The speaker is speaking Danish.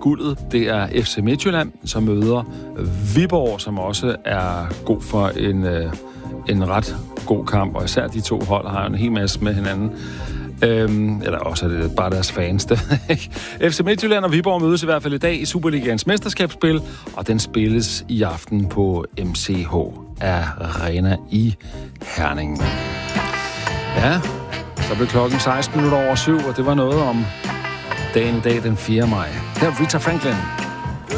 guldet. Det er FC Midtjylland, som møder Viborg, som også er god for en ret god kamp. Og især de to hold har en hel masse med hinanden. Eller også er det bare deres fans. FC Midtjylland og Viborg mødes i hvert fald i dag i Superligaens mesterskabsspil, og den spilles i aften på MCH Arena i Herning. Ja, så blev klokken 16 minutter over 7, og det var noget om dagen i dag, den 4. maj. Her er Rita Franklin.